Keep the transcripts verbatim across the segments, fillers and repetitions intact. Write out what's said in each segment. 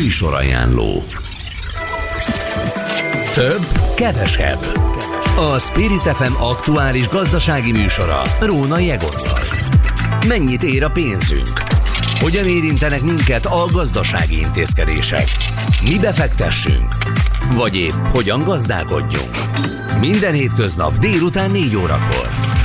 Műsorajánló. Több, kevesebb. A Spirit ef em aktuális gazdasági műsora Rónai Egottal. Mennyit ér a pénzünk? Hogyan érintenek minket a gazdasági intézkedések? Mi befektessünk? Vagy épp hogyan gazdálkodjunk? Minden hétköznap délután négy órakor.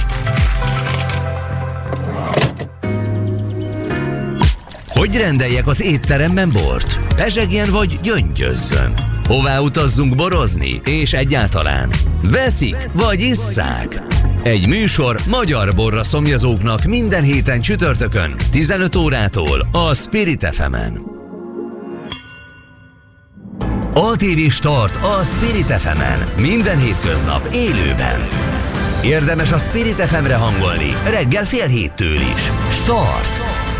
Hogy rendeljek az étteremben bort? Pezsegjen vagy gyöngyözzön? Hová utazzunk borozni? És egyáltalán veszik vagy isszák? Egy műsor magyar borra szomjazóknak minden héten csütörtökön tizenöt órától a Spirit ef emen. á té vé Start a Spirit ef emen minden hétköznap élőben. Érdemes a Spirit ef emre hangolni reggel fél héttől is. Start!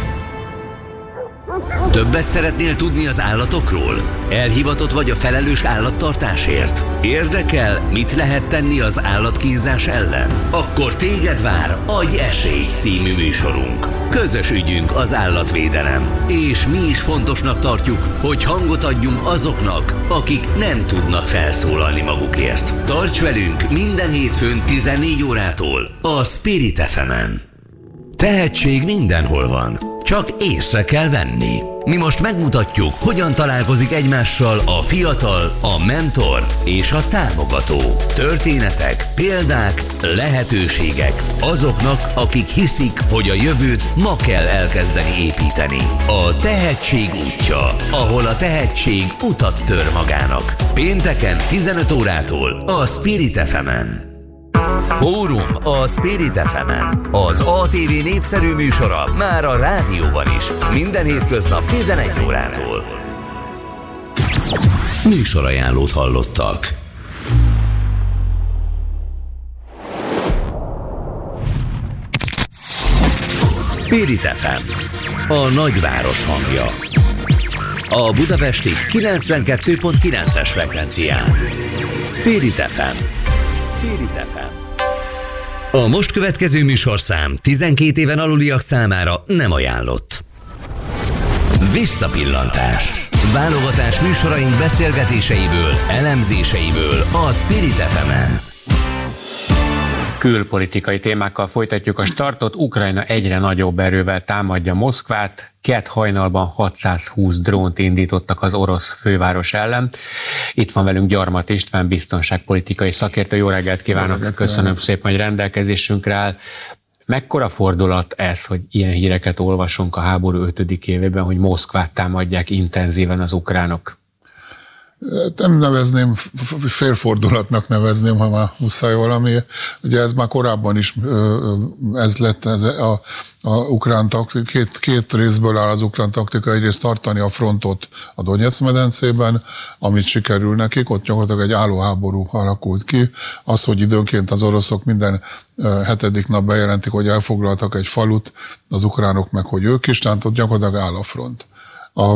Többet szeretnél tudni az állatokról? Elhivatott vagy a felelős állattartásért? Érdekel, mit lehet tenni az állatkínzás ellen? Akkor téged vár Adj esélyt című műsorunk. Közös ügyünk az állatvédelem, és mi is fontosnak tartjuk, hogy hangot adjunk azoknak, akik nem tudnak felszólalni magukért. Tarts velünk minden hétfőn tizennégy órától a Spirit ef emen. Tehetség mindenhol van, csak észre kell venni. Mi most megmutatjuk, hogyan találkozik egymással a fiatal, a mentor és a támogató. Történetek, példák, lehetőségek azoknak, akik hiszik, hogy a jövőt ma kell elkezdeni építeni. A tehetség útja, ahol a tehetség utat tör magának. Pénteken tizenöt órától a Spirit ef emen. Fórum a Spirit ef emen. Az á té vé népszerű műsora már a rádióban is. Minden hétköznap tizenegy órától. Műsorajánlót hallottak. Spirit ef em. A nagyváros hangja. A budapesti kilencvenkettő pont kilences frekvencián. Spirit ef em. Spirit ef em. A most következő műsorszám tizenkét éven aluliak számára nem ajánlott. Visszapillantás. Válogatás műsoraink beszélgetéseiből, elemzéseiből a Spirit ef emen. Külpolitikai témákkal folytatjuk a startot. Ukrajna egyre nagyobb erővel támadja Moszkvát. Kett hajnalban hatszázhúsz drónt indítottak az orosz főváros ellen. Itt van velünk Gyarmat István, biztonságpolitikai szakértő. Jó reggelt kívánok! Jó, köszönöm szépen, hogy rendelkezésünkre áll. Mekkora fordulat ez, hogy ilyen híreket olvasunk a háború ötödik évében, hogy Moszkvát támadják intenzíven az ukránok? Nem nevezném, félfordulatnak nevezném, ha már muszáj valami. Ugye ez már korábban is ez lett ez a, a ukrán taktika, két, két részből áll az ukrán taktika, egyrészt tartani a frontot a Donetsz medencében, amit sikerül nekik, ott gyakorlatilag egy állóháború alakult ki. Az, hogy időnként az oroszok minden hetedik nap bejelentik, hogy elfoglaltak egy falut, az ukránok meg, hogy ők is, tehát ott gyakorlatilag áll a front. A,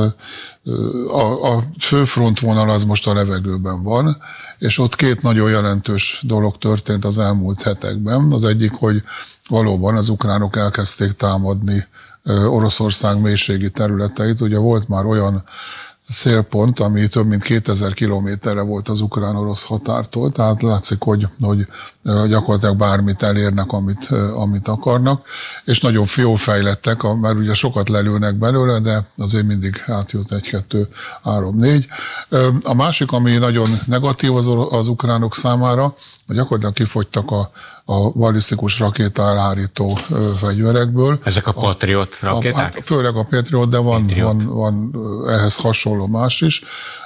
a, a fő frontvonal az most a levegőben van, és ott két nagyon jelentős dolog történt az elmúlt hetekben. Az egyik, hogy valóban az ukránok elkezdték támadni Oroszország mélységi területeit. Ugye volt már olyan célpont, ami több mint kétezer kilométerre volt az ukrán-orosz határtól, tehát látszik, hogy, hogy gyakorlatilag bármit elérnek, amit, amit akarnak, és nagyon jól fejlettek, mert ugye sokat lelőnek belőle, de azért mindig átjött egy, kettő, három, négy. A másik, ami nagyon negatív az, az ukránok számára, hogy gyakorlatilag kifogytak a, a balisztikus rakéta elhárító fegyverekből. Ezek a Patriot rakéták? A, hát főleg a Patriot, de van, Patriot. van, van ehhez hasonló más is.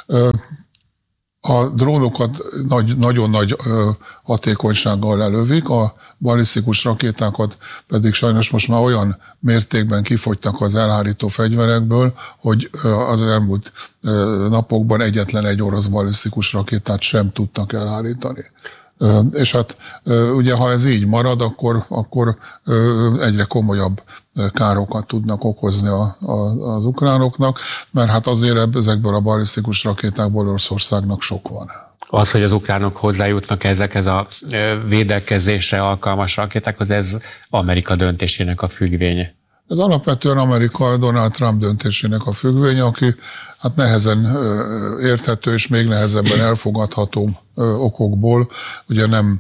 A drónokat nagy, nagyon nagy hatékonysággal lelövik, a balisztikus rakétákat pedig sajnos most már olyan mértékben kifogytak az elhárító fegyverekből, hogy az elmúlt napokban egyetlen egy orosz balisztikus rakétát sem tudtak elhárítani. És hát ugye, ha ez így marad, akkor, akkor egyre komolyabb károkat tudnak okozni a, a, az ukránoknak, mert hát azért ezekből a balisztikus rakétákból Oroszországnak sok van. Az, hogy az ukránok hozzájutnak ezekhez a védekezésre alkalmas rakétákhoz, ez Amerika döntésének a függvénye. Ez alapvetően Amerika Donald Trump döntésének a függvénye, aki hát nehezen érthető és még nehezebben elfogadható okokból ugye nem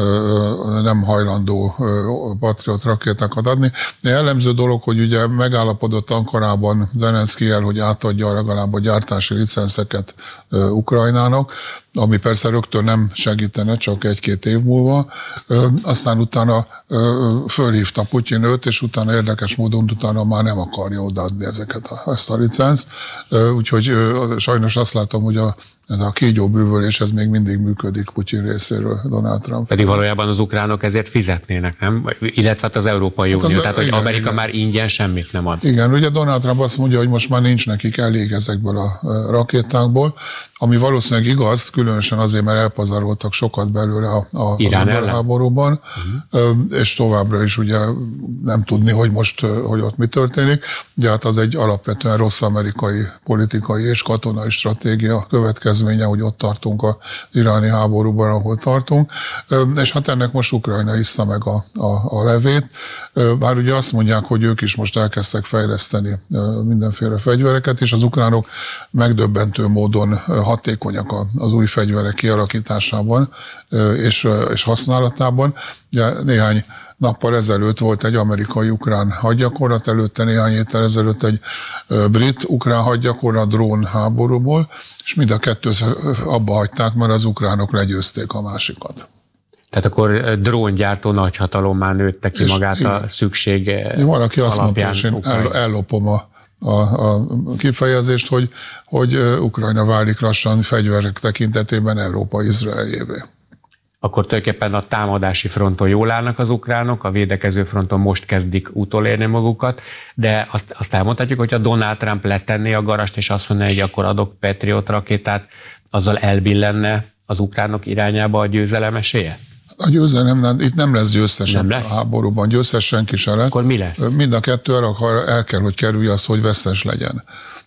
nem hajlandó Patriot rakétákat adni. De jellemző dolog, hogy ugye megállapodott Ankarában Zelenszkijjel, hogy átadja legalább a gyártási licenszeket Ukrajnának, ami persze rögtön nem segítene, csak egy-két év múlva. Aztán utána fölhívta Putyin őt, és utána érdekes módon utána már nem akarja odaadni ezeket a, ezt a licenzt. Úgyhogy sajnos azt látom, hogy a ez a kígyóbűvölés, ez még mindig működik Putyin részéről, Donald Trump. Pedig valójában az ukránok ezért fizetnének, nem? Illetve az Európai hát Unió, az, tehát hogy igen, Amerika igen. már ingyen semmit nem ad. Igen, ugye Donald Trump azt mondja, hogy most már nincs nekik elég ezekből a rakétákból, ami valószínűleg igaz, különösen azért, mert elpazaroltak sokat belőle a, a, az háborúban, uh-huh. és továbbra is ugye nem tudni, hogy most, hogy ott mi történik. Ugye hát az egy alapvetően rossz amerikai politikai és katonai stratégia következménye, hogy ott tartunk az iráni háborúban, ahol tartunk, és hát ennek most Ukrajna issza meg a, a, a levét. Bár ugye azt mondják, hogy ők is most elkezdtek fejleszteni mindenféle fegyvereket, és az ukránok megdöbbentő módon hatékonyak az új fegyverek kialakításában és, és használatában. Ugye néhány nappal ezelőtt volt egy amerikai-ukrán hadgyakorlat, előtte néhány héttel ezelőtt egy brit-ukrán hadgyakorlat drón háborúból, és mind a kettőt abba hagyták, mert az ukránok legyőzték a másikat. Tehát akkor dróngyártó nagyhatalommá nőtte ki és magát igen. a szükség Valaki azt mondta, és én el, ellopom a A, a kifejezést, hogy, hogy Ukrajna válik lassan fegyverek tekintetében Európa Izraeljévé. Akkor tulajdonképpen a támadási fronton jól állnak az ukránok, a védekező fronton most kezdik utolérni magukat, de azt, azt elmondhatjuk, hogy a Donald Trump letenné a garast, és azt mondaná, hogy akkor adok Patriot rakétát, azzal elbillenne az ukránok irányába a győzelem esélye? A győzelem, nem, itt nem lesz győztes nem lesz? a háborúban, győztes senki se lesz. Akkor mi lesz? Mind a kettő arra el kell, hogy kerülje az, hogy vesztes legyen.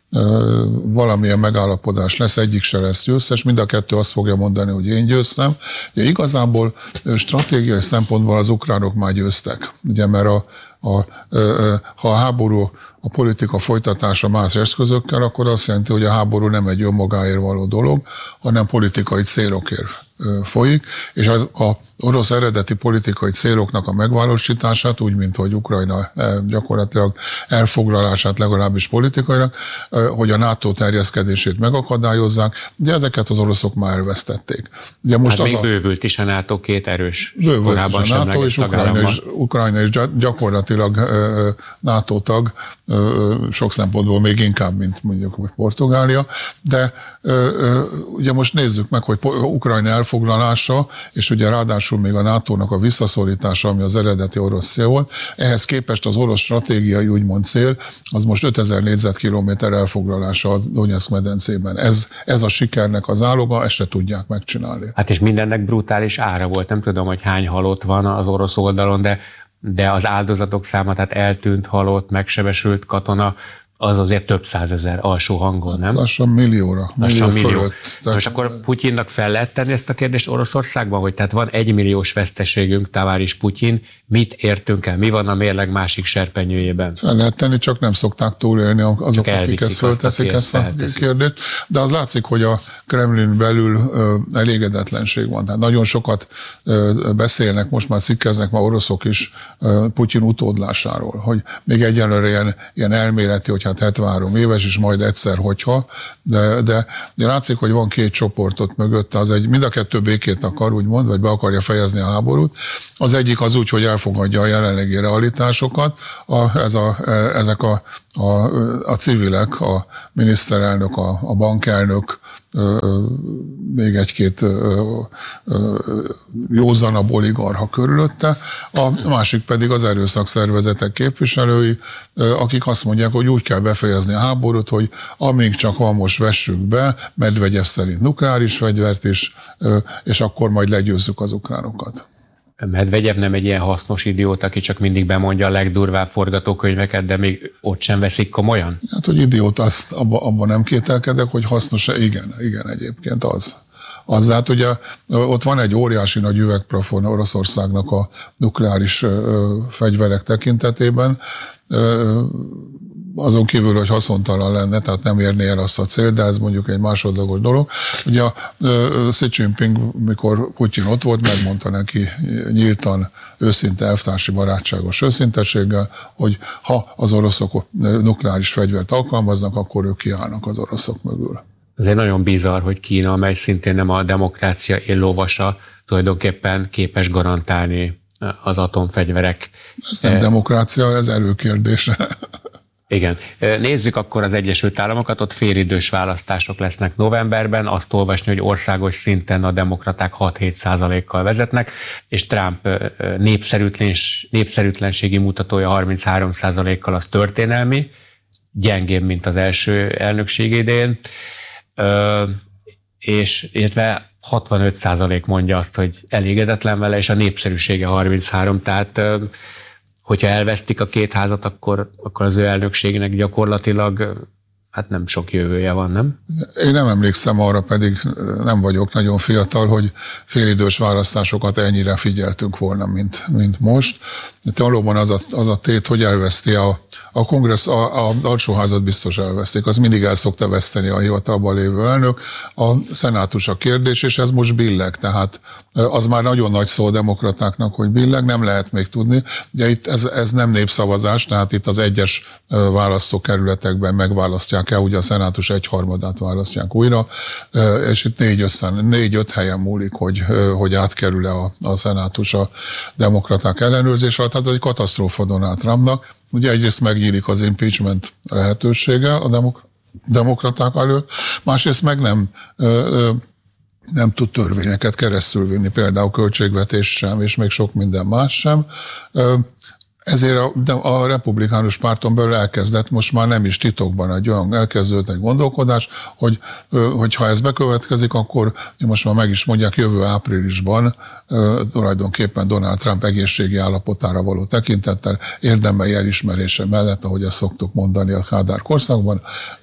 Valamilyen megállapodás lesz, egyik se lesz győztes, mind a kettő azt fogja mondani, hogy én győztem. Ugye igazából stratégiai szempontból az ukránok már győztek, ugye, mert a, a, ha a háború a politika folytatása más eszközökkel, akkor azt jelenti, hogy a háború nem egy önmagáért való dolog, hanem politikai célokért folyik, és az a orosz eredeti politikai céloknak a megvalósítását, úgy, mint hogy Ukrajna gyakorlatilag elfoglalását legalábbis politikailag, hogy a NATO terjeszkedését megakadályozzák, de ezeket az oroszok már elvesztették. Ugye most hát az még a, bővült is a NATO két erős, bővült korábban is a NATO, és Ukrajna is, Ukrajna is gyakorlatilag NATO tag, sok szempontból még inkább, mint mondjuk Portugália, de ugye most nézzük meg, hogy Ukrajna elfoglalása, és ugye ráadásul még a nátónak a visszaszorítása, ami az eredeti orosz cél volt, ehhez képest az orosz stratégiai úgymond cél, az most ötezer négyzetkilométer elfoglalása a Donetszk medencében. Ez, ez a sikernek az áloga, ezt se tudják megcsinálni. Hát és mindennek brutális ára volt, nem tudom, hogy hány halott van az orosz oldalon, de de az áldozatok száma, tehát eltűnt, halott, megsebesült katona, az azért több százezer alsó hangon, nem? Lassan millióra, millió, Lassan millió. fölött. Tehát... Most akkor Putyinnak fel lehet tenni ezt a kérdést Oroszországban, hogy tehát van egymilliós veszteségünk, Taváris Putyin, mit értünk el, mi van a mérleg másik serpenyőjében? Fel lehet tenni, csak nem szokták túlélni azok, akik ezt fölteszik ezt a kérdést. De az látszik, hogy a Kremlin belül ö, elégedetlenség van. Tehát nagyon sokat ö, beszélnek, most már cikkeznek már oroszok is ö, Putyin utódlásáról, hogy még egyelőre ilyen, ilyen elméleti, hogy hát hetvenhárom éves, és majd egyszer, hogyha, de, de, de látszik, hogy van két csoportot mögött, az egy, mind a kettő békét akar, úgymond, vagy be akarja fejezni a háborút. Az egyik az úgy, hogy elfogadja a jelenlegi realitásokat, a, ez a, ezek a, a, a civilek, a miniszterelnök, a, a bankelnök, még egy-két józanabb oligarcha körülötte, a másik pedig az erőszakszervezetek képviselői, akik azt mondják, hogy úgy kell befejezni a háborút, hogy amíg csak van, most vessük be, Medvegyev szerint nukleáris fegyvert is, és akkor majd legyőzzük az ukránokat. Medvegyev nem egy ilyen hasznos idióta, aki csak mindig bemondja a legdurvább forgatókönyveket, de még ott sem veszik komolyan? Hát, hogy idióta, azt abban abba nem kételkedek, hogy hasznos-e? Igen, igen, egyébként az. Az, hát ugye ott van egy óriási nagy üvegplafon Oroszországnak a nukleáris fegyverek tekintetében. azon kívül, hogy haszontalan lenne, tehát nem érné el azt a célt, de ez mondjuk egy másodlagos dolog. Ugye a Xi Jinping, mikor Putyin ott volt, megmondta neki nyíltan, őszinte, elvtársi, barátságos őszinteséggel, hogy ha az oroszok nukleáris fegyvert alkalmaznak, akkor ők kiállnak az oroszok mögül. Azért nagyon bizarr, hogy Kína, amely szintén nem a demokrácia éllovasa, tulajdonképpen képes garantálni az atomfegyverek. Ez nem demokrácia, ez erőkérdése. Igen. Nézzük akkor az Egyesült Államokat, ott félidős választások lesznek novemberben, azt olvasni, hogy országos szinten a demokraták hat-hét százalékkal vezetnek, és Trump népszerűtlens, népszerűtlenségi mutatója harminchárom százalékkal az történelmi, gyengébb, mint az első elnökség idején, és illetve hatvanöt százalék mondja azt, hogy elégedetlen vele, és a népszerűsége harminchárom, tehát hogyha elvesztik a két házat, akkor, akkor az ő elnökségnek gyakorlatilag hát nem sok jövője van, nem? Én nem emlékszem arra, pedig nem vagyok nagyon fiatal, hogy félidős választásokat ennyire figyeltünk volna, mint, mint most. De valóban az a, az a tét, hogy elveszti a, a kongresszus, a, a alsóházat biztos elveszték, az mindig el szokta veszteni a hivatalban lévő elnök. A szenátus a kérdés, és ez most billeg, tehát az már nagyon nagy szó a demokratáknak, hogy billeg, nem lehet még tudni. Ugye itt ez, ez nem népszavazás, tehát itt az egyes választókerületekben megválasztják el, ugye a szenátus egyharmadát választják újra, és itt négy-öt helyen múlik, hogy, hogy átkerül-e a, a szenátus a demokraták ellenőrzés alatt. Tehát ez egy katasztrófa Donald Trumpnak. Ugye egyrészt megnyílik az impeachment lehetősége a demok- demokraták előtt, másrészt meg nem, nem tud törvényeket keresztülvinni, például költségvetés sem, és még sok minden más sem. Ezért a, a republikánus párton belül elkezdett, most már nem is titokban egy olyan elkezdődött egy gondolkodás, hogy, hogy ha ez bekövetkezik, akkor most már meg is mondják, jövő áprilisban tulajdonképpen Donald Trump egészségi állapotára való tekintettel érdemei elismerése mellett, ahogy ezt szoktuk mondani a Kádár korszakban,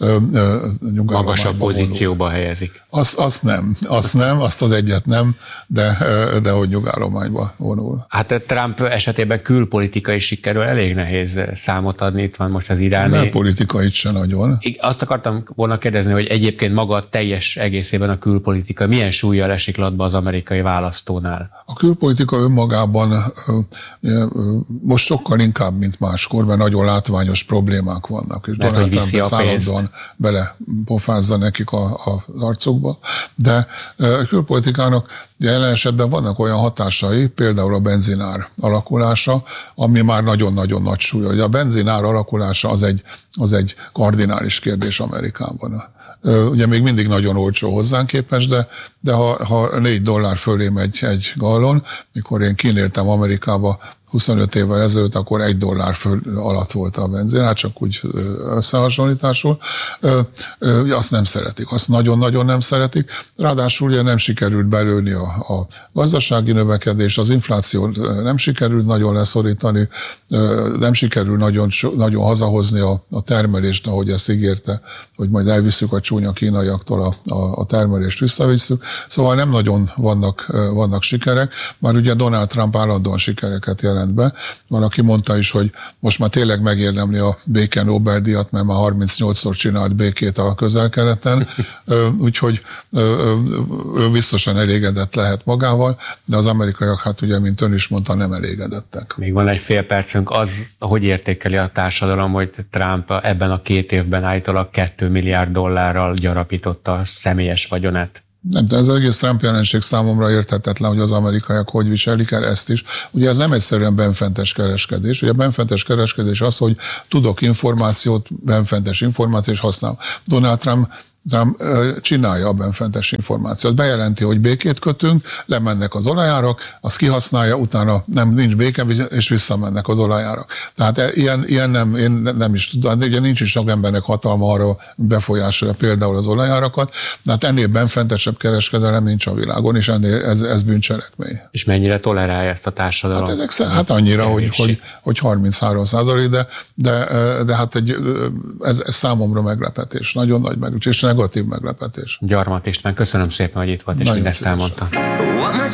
magasabb pozícióba vonul. Helyezik. Azt, azt nem, azt nem, azt az egyet nem, de, de hogy nyugállományba vonul. Hát Trump esetében külpolitikai sikerül elég nehéz számot adni, itt van most az iráni. Nem politikait se nagyon. Azt akartam volna kérdezni, hogy egyébként maga a teljes egészében a külpolitika milyen súllyal esik latba az amerikai választónál? A külpolitika önmagában most sokkal inkább, mint máskor, mert nagyon látványos problémák vannak, és Donald Trump szállodban belepofázza nekik a, a, az arcukba, de a külpolitikának jelen esetben vannak olyan hatásai, például a benzinár alakulása, ami már nagyon-nagyon nagy súly. Ugye a benzinár alakulása az egy, az egy kardinális kérdés Amerikában. Ugye még mindig nagyon olcsó hozzánk képest, de, de ha, ha négy dollár fölé megy egy gallon, mikor én kinéltem Amerikába huszonöt évvel ezelőtt, akkor egy dollár föl alatt volt a benzinár, csak úgy összehasonlításul. Azt nem szeretik, azt nagyon-nagyon nem szeretik. Ráadásul ugye nem sikerült belőni a, a gazdasági növekedést, az inflációt nem sikerült nagyon leszorítani, nem sikerült nagyon, nagyon hazahozni a, a termelést, ahogy ezt ígérte, hogy majd elviszük a csúnya kínaiaktól a, a, a termelést visszavisszük. Szóval nem nagyon vannak, vannak sikerek, már ugye Donald Trump állandóan sikereket jelent be. Van, aki mondta is, hogy most már tényleg megérdemli a béke Nobel-díjat, mert már harmincnyolcszor csinált békét a Közel-Keleten, úgyhogy ő biztosan elégedett lehet magával, de az amerikaiak, hát ugye, mint ön is mondta, nem elégedettek. Még van egy fél percünk, az, hogy értékeli a társadalom, hogy Trump ebben a két évben állítólag két milliárd dollárral gyarapította a személyes vagyonát? Nem, de ez az egész Trump jelenség számomra érthetetlen, hogy az amerikaiak hogy viselik el ezt is. Ugye ez nem egyszerűen benfentes kereskedés. Ugye a benfentes kereskedés az, hogy tudok információt, benfentes információt, és használom. Donald Trump Trump csinálja a benfentes információt. Bejelenti, hogy békét kötünk, lemennek az olajárak, azt kihasználja, utána nem nincs béke, és visszamennek az olajárak. Tehát ilyen, ilyen nem, én nem is tudom, de ugye nincs is sok embernek hatalma arra befolyásolja például az olajárakat, de hát ennél benfentesebb kereskedelem nincs a világon, és ennél ez, ez bűncselekmény. És mennyire tolerálja ezt a társadalom? Hát, ezek, hát annyira, hogy, hogy, hogy harminchárom százalék, de, de, de hát egy, ez, ez számomra meglepetés, nagyon nagy meglepetés, és negatív meglepetés. Gyarmat István, köszönöm szépen, hogy itt volt, és mindezt elmondta.